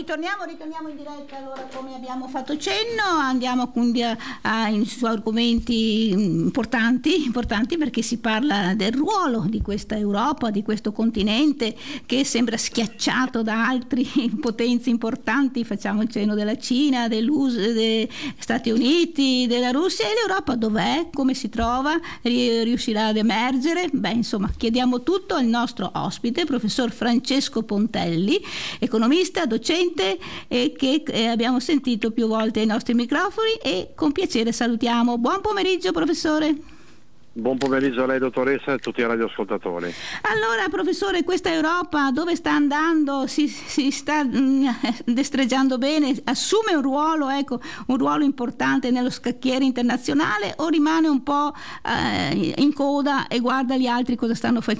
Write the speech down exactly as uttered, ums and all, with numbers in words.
ritorniamo, ritorniamo in diretta. Allora, come abbiamo fatto cenno, andiamo quindi a, a, in, su argomenti importanti, importanti perché si parla del ruolo di questa Europa, di questo continente che sembra schiacciato da altre potenze importanti. Facciamo il cenno della Cina, dell'U S A, degli Stati Uniti, della Russia. E l'Europa dov'è? Come si trova? Riuscirà ad emergere? Beh, insomma, chiediamo tutto al nostro ospite, professor Francesco Pontelli, economista, docente, eh, che eh, abbiamo sentito più volte ai nostri microfoni, e con piacere salutiamo. Buon pomeriggio, professore. Buon pomeriggio a lei, dottoressa, e a tutti i radioascoltatori. Allora, professore, questa Europa dove sta andando? Si, si sta mh, destreggiando bene? Assume un ruolo, ecco, un ruolo importante nello scacchiere internazionale, o rimane un po' eh, in coda e guarda gli altri cosa stanno facendo?